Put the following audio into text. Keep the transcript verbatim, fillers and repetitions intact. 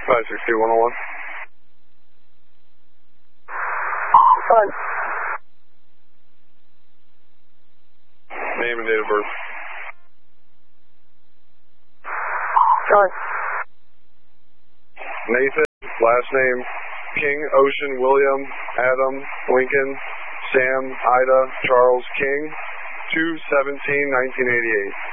five six two one oh one. Five. Name and date of birth. Five. Nathan, last name, King, Ocean, William, Adam, Lincoln, Sam, Ida, Charles, King, two seventeen nineteen eighty-eight.